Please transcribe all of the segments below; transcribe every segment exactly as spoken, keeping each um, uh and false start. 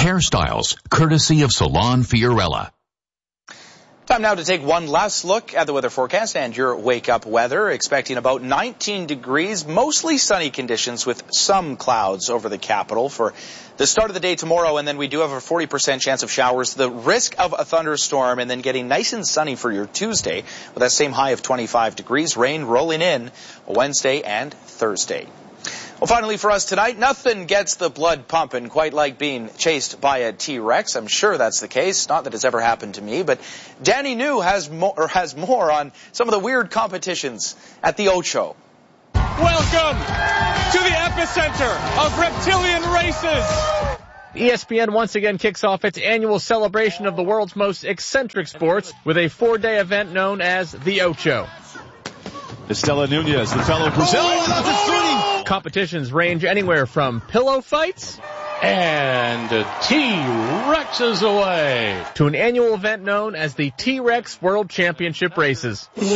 hairstyles, courtesy of Salon Fiorella. Time now to take one last look at the weather forecast and your wake-up weather. Expecting about nineteen degrees, mostly sunny conditions with some clouds over the capital for the start of the day tomorrow. And then we do have a forty percent chance of showers, the risk of a thunderstorm, and then getting nice and sunny for your Tuesday with that same high of twenty-five degrees. Rain rolling in Wednesday and Thursday. Well, finally for us tonight, nothing gets the blood pumping quite like being chased by a T-Rex. I'm sure that's the case. Not that it's ever happened to me, but Danny New has more, or has more on some of the weird competitions at the Ocho. Welcome to the epicenter of reptilian races. E S P N once again kicks off its annual celebration of the world's most eccentric sports with a four-day event known as the Ocho. Estela Nunez, the fellow Brazil. Oh, that's a shooting. Competitions range anywhere from pillow fights and T-Rexes away to an annual event known as the T-Rex World Championship Races. You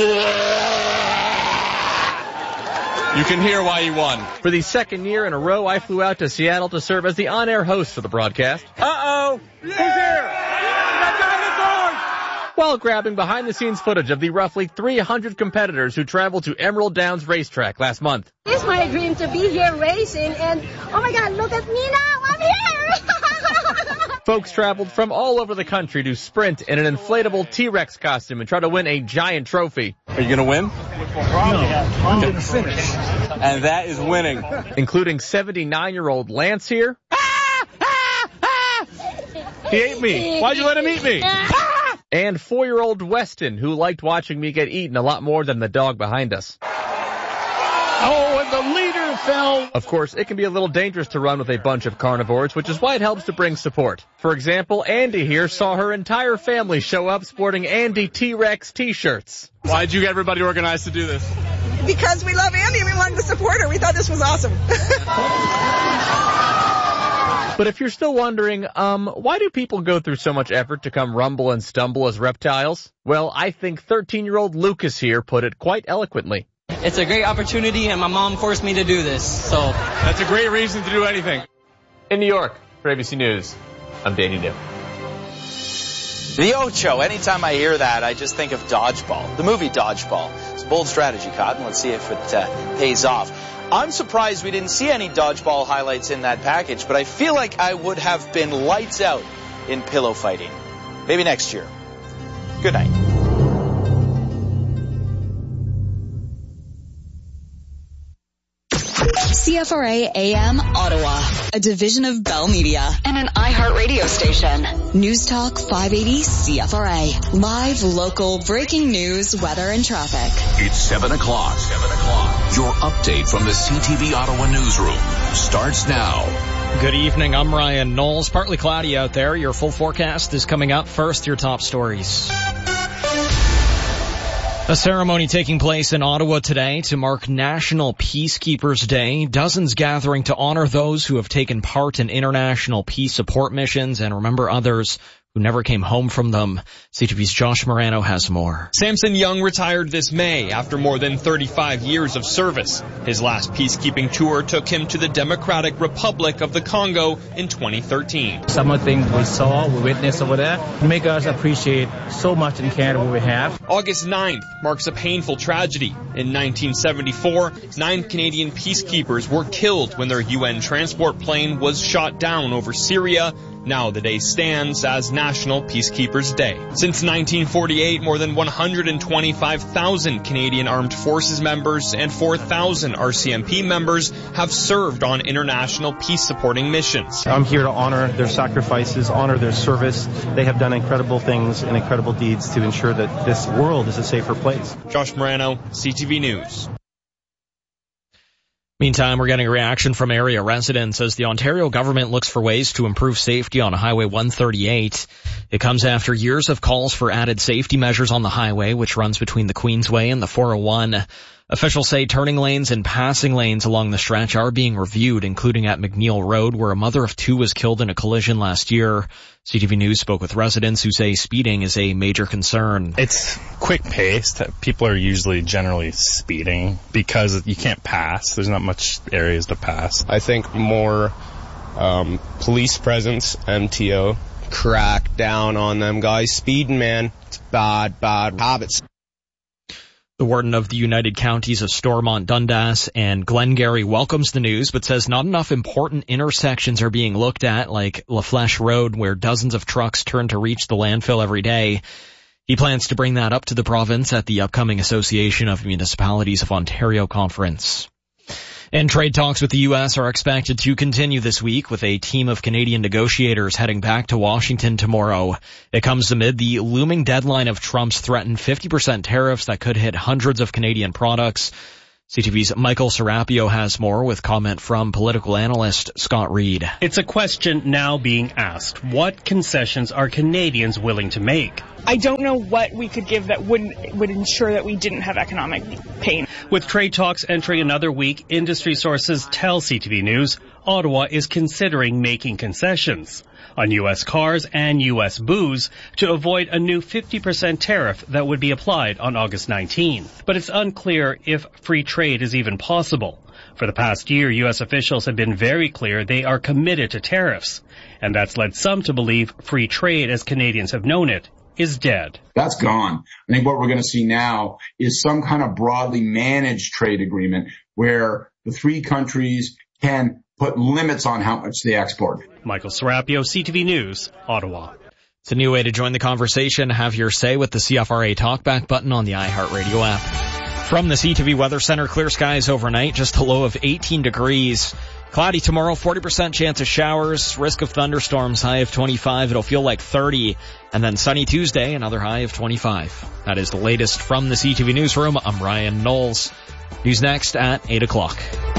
can hear why you won. For the second year in a row, I flew out to Seattle to serve as the on-air host for the broadcast. Uh-oh. Who's here? While grabbing behind-the-scenes footage of the roughly three hundred competitors who traveled to Emerald Downs Racetrack last month. It's my dream to be here racing, and oh my God, look at me now, I'm here! Folks traveled from all over the country to sprint in an inflatable T-Rex costume and try to win a giant trophy. Are you going to win? No, I'm going to finish. And that is winning. Including seventy-nine-year-old Lance here. Ah, ah, ah. He ate me. Why'd you let him eat me? And four-year-old Weston, who liked watching me get eaten a lot more than the dog behind us. Oh, and the leader fell. Of course, it can be a little dangerous to run with a bunch of carnivores, which is why it helps to bring support. For example, Andy here saw her entire family show up sporting Andy T-Rex T-shirts. Why'd you get everybody organized to do this? Because we love Andy and we wanted to support her. We thought this was awesome. But if you're still wondering, um, why do people go through so much effort to come rumble and stumble as reptiles? Well, I think thirteen-year-old Lucas here put it quite eloquently. It's a great opportunity, and my mom forced me to do this, so. That's a great reason to do anything. In New York, for A B C News, I'm Danny New. The Ocho. Anytime I hear that, I just think of Dodgeball, the movie Dodgeball. It's a bold strategy, Cotton. Let's see if it uh, pays off. I'm surprised we didn't see any dodgeball highlights in that package, but I feel like I would have been lights out in pillow fighting. Maybe next year. Good night. C F R A A M Ottawa, a division of Bell Media and an iHeartRadio station. News Talk five eighty C F R A. Live, local, breaking news, weather, and traffic. It's seven o'clock. seven o'clock. Your update from the C T V Ottawa newsroom starts now. Good evening. I'm Ryan Knowles. Partly cloudy out there. Your full forecast is coming up. First, your top stories. A ceremony taking place in Ottawa today to mark National Peacekeepers Day. Dozens gathering to honor those who have taken part in international peace support missions and remember others who never came home from them. C T V's Josh Morano has more. Samson Young retired this May after more than thirty-five years of service. His last peacekeeping tour took him to the Democratic Republic of the Congo in twenty thirteen. Some of the things we saw, we witnessed over there, make us appreciate so much in Canada what we have. August ninth marks a painful tragedy. In nineteen seventy-four, nine Canadian peacekeepers were killed when their U N transport plane was shot down over Syria. Now the day stands as National Peacekeepers Day. Since nineteen forty-eight, more than one hundred twenty-five thousand Canadian Armed Forces members and four thousand R C M P members have served on international peace-supporting missions. I'm here to honor their sacrifices, honor their service. They have done incredible things and incredible deeds to ensure that this world is a safer place. Josh Morano, C T V News. Meantime, we're getting a reaction from area residents as the Ontario government looks for ways to improve safety on Highway one thirty-eight. It comes after years of calls for added safety measures on the highway, which runs between the Queensway and the four oh one. Officials say turning lanes and passing lanes along the stretch are being reviewed, including at McNeil Road, where a mother of two was killed in a collision last year. C T V News spoke with residents who say speeding is a major concern. It's quick-paced. People are usually generally speeding because you can't pass. There's not much areas to pass. I think more Um, police presence, M T O, crack down on them guys. Speeding, man. It's bad, bad habits. The warden of the United Counties of Stormont, Dundas, and Glengarry welcomes the news, but says not enough important intersections are being looked at, like La Flèche Road, where dozens of trucks turn to reach the landfill every day. He plans to bring that up to the province at the upcoming Association of Municipalities of Ontario conference. And trade talks with the U S are expected to continue this week, with a team of Canadian negotiators heading back to Washington tomorrow. It comes amid the looming deadline of Trump's threatened fifty percent tariffs that could hit hundreds of Canadian products. C T V's Michael Serapio has more, with comment from political analyst Scott Reed. It's a question now being asked. What concessions are Canadians willing to make? I don't know what we could give that wouldn't would ensure that we didn't have economic pain. With trade talks entering another week, industry sources tell C T V News Ottawa is considering making concessions on U S cars and U S booze to avoid a new fifty percent tariff that would be applied on August nineteenth. But it's unclear if free trade is even possible. For the past year, U S officials have been very clear they are committed to tariffs, and that's led some to believe free trade, as Canadians have known it, is dead. That's gone. I think what we're going to see now is some kind of broadly managed trade agreement where the three countries can put limits on how much they export. Michael Serapio, C T V News, Ottawa. It's a new way to join the conversation. Have your say with the C F R A Talkback button on the iHeartRadio app. From the C T V Weather Center, clear skies overnight, just a low of eighteen degrees. Cloudy tomorrow, forty percent chance of showers, risk of thunderstorms, high of twenty-five. It'll feel like thirty. And then sunny Tuesday, another high of twenty-five. That is the latest from the C T V Newsroom. I'm Ryan Knowles. News next at eight o'clock.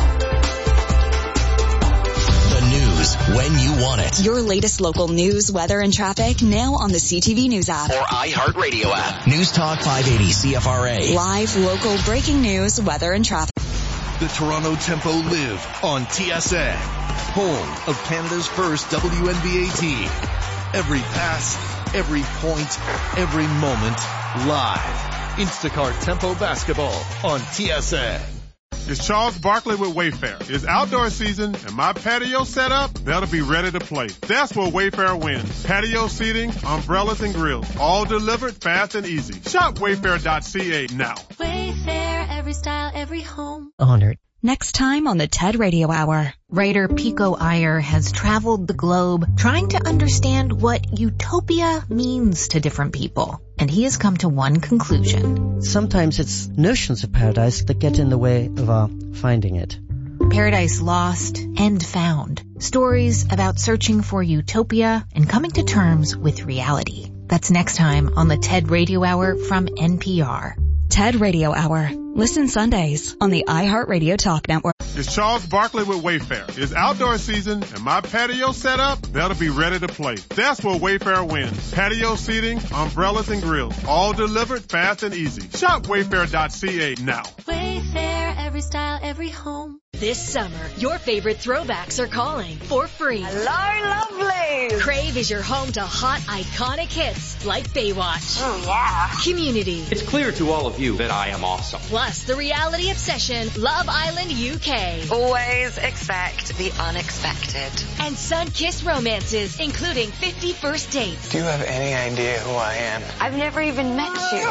The news when you want it. Your latest local news, weather, and traffic now on the C T V News app. Or iHeartRadio app. News Talk five eighty C F R A. Live, local, breaking news, weather, and traffic. The Toronto Tempo live on T S N, home of Canada's first W N B A team. Every pass, every point, every moment, live. Instacart Tempo basketball on T S N. It's Charles Barkley with Wayfair. It's outdoor season and my patio set up, better be ready to play. That's where Wayfair wins. Patio seating, umbrellas and grills, all delivered fast and easy. Shop wayfair dot c a now. Wayfair, every style, every home. Honored. Next time on the TED Radio Hour. Writer Pico Iyer has traveled the globe trying to understand what utopia means to different people. And he has come to one conclusion. Sometimes it's notions of paradise that get in the way of our finding it. Paradise Lost and Found. Stories about searching for utopia and coming to terms with reality. That's next time on the TED Radio Hour from N P R. TED Radio Hour. Listen Sundays on the iHeartRadio Talk Network. It's Charles Barkley with Wayfair. It's outdoor season and my patio set up, better be ready to play. That's where Wayfair wins. Patio seating, umbrellas and grills, all delivered fast and easy. Shop wayfair dot c a now. Wayfair, every style, every home. This summer, your favorite throwbacks are calling for free. Hello, lovely! Crave is your home to hot, iconic hits like Baywatch. Oh, yeah. Community. It's clear to all of you that I am awesome. Plus, the reality obsession, Love Island U K. Always expect the unexpected. And sun-kissed romances, including fifty First Dates. Do you have any idea who I am? I've never even met you.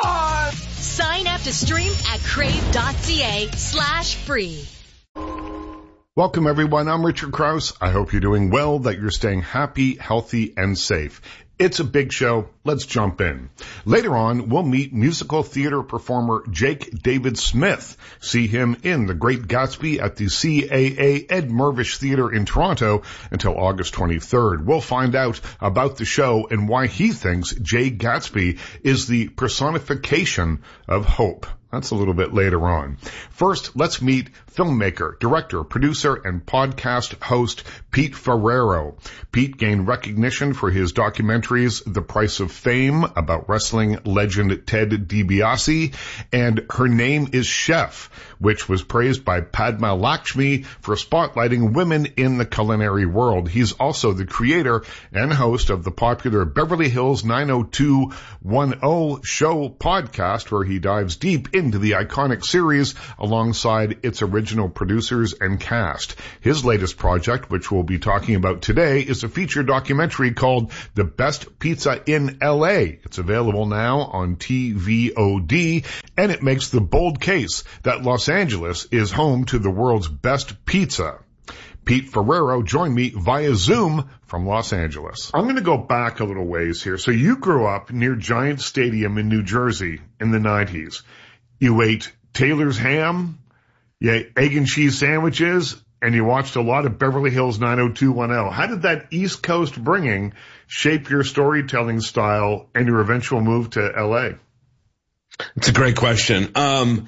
Sign up to stream at crave.ca slash free. Welcome, everyone. I'm Richard Krause. I hope you're doing well, that you're staying happy, healthy, and safe. It's a big show. Let's jump in. Later on, we'll meet musical theater performer Jake David Smith. See him in The Great Gatsby at the C A A Ed Mirvish Theater in Toronto until August twenty-third. We'll find out about the show and why he thinks Jay Gatsby is the personification of hope. That's a little bit later on. First, let's meet filmmaker, director, producer, and podcast host Pete Ferrero. Pete gained recognition for his documentaries The Price of Fame about wrestling legend Ted DiBiase and Her Name is Chef, which was praised by Padma Lakshmi for spotlighting women in the culinary world. He's also the creator and host of the popular Beverly Hills nine oh two one oh show podcast, where he dives deep into into the iconic series alongside its original producers and cast. His latest project, which we'll be talking about today, is a feature documentary called The Best Pizza in L A. It's available now on T V O D, and it makes the bold case that Los Angeles is home to the world's best pizza. Pete Ferrero joined me via Zoom from Los Angeles. I'm going to go back a little ways here. So you grew up near Giant Stadium in New Jersey in the nineties. You ate Taylor's ham, you ate egg and cheese sandwiches, and you watched a lot of Beverly Hills nine oh two one oh. How did that East Coast bringing shape your storytelling style and your eventual move to L A? It's a great question. Um,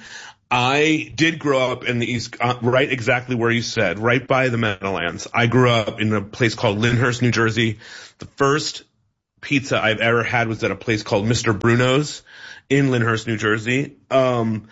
I did grow up in the East, uh, right exactly where you said, right by the Meadowlands. I grew up in a place called Lyndhurst, New Jersey. The first pizza I've ever had was at a place called Mister Bruno's in Lyndhurst, New Jersey. Um,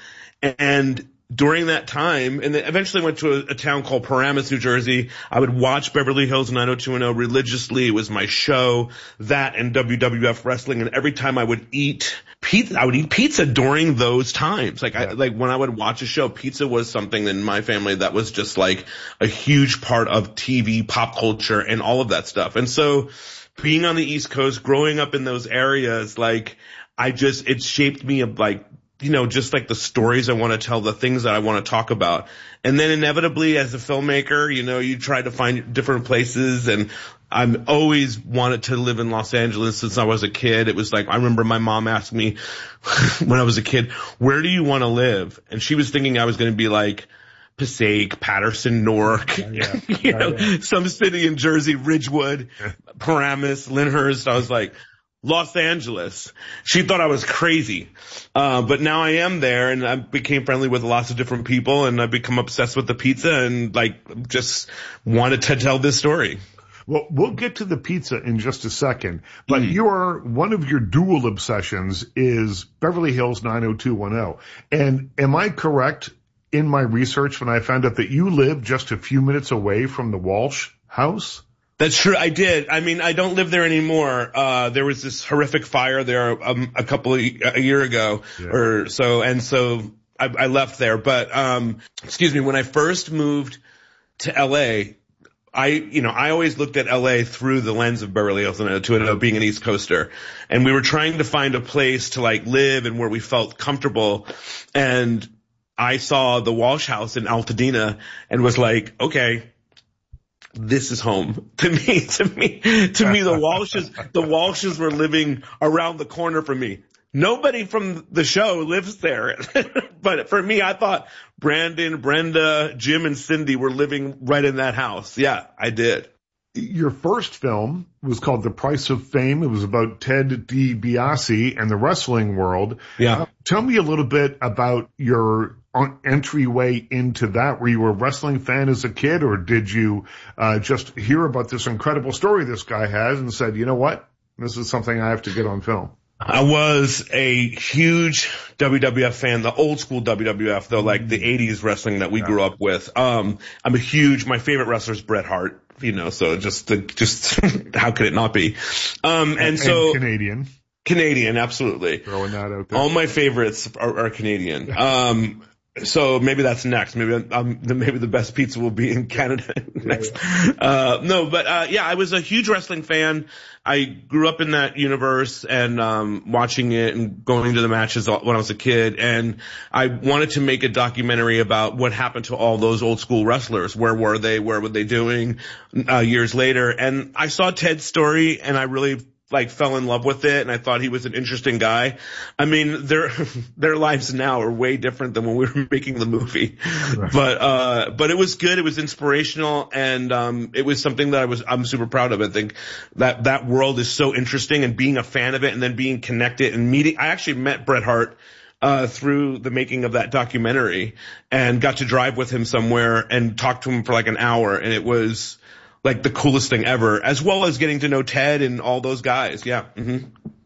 and during that time, and then eventually went to a, a town called Paramus, New Jersey. I would watch Beverly Hills nine oh two one oh religiously. It was my show, that and W W F wrestling. And every time I would eat pizza, I would eat pizza during those times. Like, I, like when I would watch a show, pizza was something in my family that was just like a huge part of T V, pop culture, and all of that stuff. And so being on the East Coast, growing up in those areas, like I just, it shaped me of like, you know, just like the stories I want to tell, the things that I want to talk about. And then inevitably as a filmmaker, you know, you try to find different places, and I'm always wanted to live in Los Angeles since I was a kid. It was like, I remember my mom asked me when I was a kid, where do you want to live? And she was thinking I was going to be like Passaic, Patterson, Newark, yeah, yeah. you know, yeah, yeah. some city in Jersey, Ridgewood, Paramus, Lyndhurst. I was like, Los Angeles. She thought I was crazy. Uh, but now I am there, and I became friendly with lots of different people, and I've become obsessed with the pizza and like just wanted to tell this story. Well, we'll get to the pizza in just a second, but mm-hmm. your, one of your dual obsessions is Beverly Hills nine oh two one oh. And am I correct in my research when I found out that you live just a few minutes away from the Walsh house? That's true. I did. I mean, I don't live there anymore. Uh, there was this horrific fire there um, a couple of, a year ago yeah. or so. And so I, I left there. But, um, excuse me, when I first moved to L A, I, you know, I always looked at L A through the lens of Beverly Hills nine oh two one oh, being an East Coaster. And we were trying to find a place to like live and where we felt comfortable. And I saw the Walsh house in Altadena and was like, okay, this is home to me. To me, to me, the Walshes, the Walshes were living around the corner from me. Nobody from the show lives there, but for me, I thought Brandon, Brenda, Jim, and Cindy were living right in that house. Yeah, I did. Your first film was called The Price of Fame. It was about Ted DiBiase and the wrestling world. Yeah. Uh, tell me a little bit about your entryway into that. Were you a wrestling fan as a kid, or did you uh, just hear about this incredible story this guy has and said, you know what, this is something I have to get on film? I was a huge W W F fan, the old school W W F, though, like the eighties wrestling that we grew up with. Um, I'm a huge, my favorite wrestler is Bret Hart, you know, so just, the, just how could it not be? Um, and, and so. And Canadian. Canadian, absolutely. Throwing that out there. All my favorites are, are Canadian. Um, So maybe that's next. Maybe um, the, maybe the best pizza will be in Canada next. Uh, no, but uh, yeah, I was a huge wrestling fan. I grew up in that universe and um, watching it and going to the matches when I was a kid. And I wanted to make a documentary about what happened to all those old school wrestlers. Where were they? Where were they doing uh, years later? And I saw Ted's story, and I really like fell in love with it, and I thought he was an interesting guy. I mean, their their lives now are way different than when we were making the movie. Right. But uh but it was good, it was inspirational, and um it was something that I was I'm super proud of. I think that that world is so interesting, and being a fan of it and then being connected and meeting I actually met Bret Hart uh through the making of that documentary, and got to drive with him somewhere and talk to him for like an hour, and it was like the coolest thing ever, as well as getting to know Ted and all those guys. Yeah. Mm-hmm.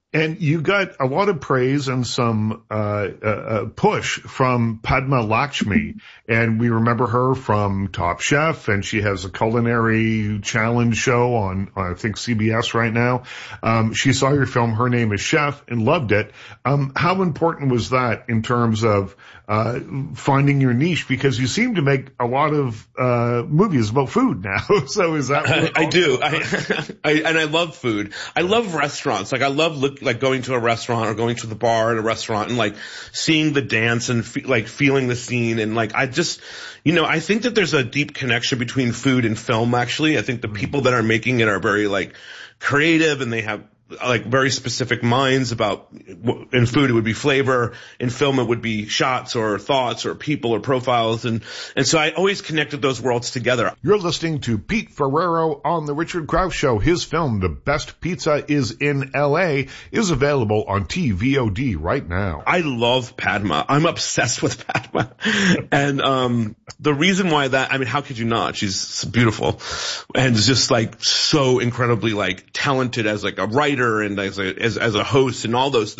And you got a lot of praise and some uh, uh push from Padma Lakshmi, and we remember her from Top Chef, and she has a culinary challenge show on, I think, C B S right now. Um, she saw your film, Her Name is Chef, and loved it. Um, how important was that in terms of uh finding your niche? Because you seem to make a lot of uh movies about food now. So is that what I, I do. I, I and I love food. I love restaurants. Like I love look like going to a restaurant or going to the bar at a restaurant and like seeing the dance and fe- like feeling the scene, and like I just, you know, I think that there's a deep connection between food and film. Actually, I think the people that are making it are very like creative, and they have like very specific minds about, in food it would be flavor, in film it would be shots or thoughts or people or profiles, and and so I always connected those worlds together. You're listening to Pete Ferrero on The Richard Krause Show. His film, The Best Pizza is in L A, is available on T V O D right now. I love Padma. I'm obsessed with Padma. And um the reason why that, I mean, how could you not? She's beautiful and just like so incredibly like talented as like a writer and as a as, as a host and all those things.